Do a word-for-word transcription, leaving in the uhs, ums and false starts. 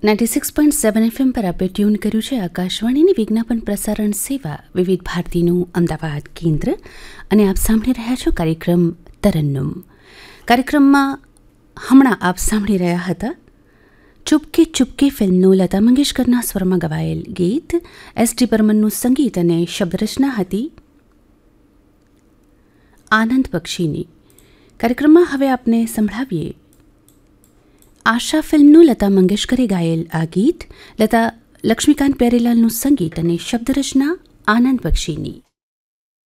Ninety six point seven FM પર આપણે tune કર્યું છે આકાશવાણીની વિજ્ઞાપન પ્રસારણ સેવા વિવિધ ભારતીનું અમદાવાદ કેન્દ્ર, અને આપ સાંભળી રહ્યા છો કાર્યક્રમ તરન્નુમ. કાર્યક્રમમાં હમણાં આપ સાંભળી રહ્યા હતા ચુપકે ચુપકે ફિલ્મનું લતા મંગેશકરના સ્વરમાં ગવાયેલ ગીત. એસ ડી બર્મનનું સંગીત અને શબ્દરચના હતી આનંદ બક્ષીની. કાર્યક્રમમાં હવે આપને સંભળાવીએ આશા ફિલ્મનું લતા મંગેશકરે ગાયેલ આ ગીત. લતા લક્ષ્મીકાંત પ્યારેલાલનું સંગીત અને શબ્દરચના આનંદ બક્ષીની.